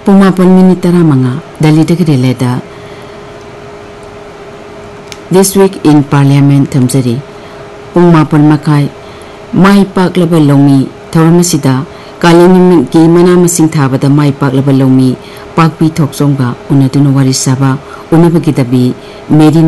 Pumapon minit tara mga dalita kireleda. This week in Parliament tamjari. Pumapon makai mai paklaba lomi thawramasida kalini ki mana masing thabada mai paklaba lomi pakpi thokjongba unaduna wari saba unabagi dabi meri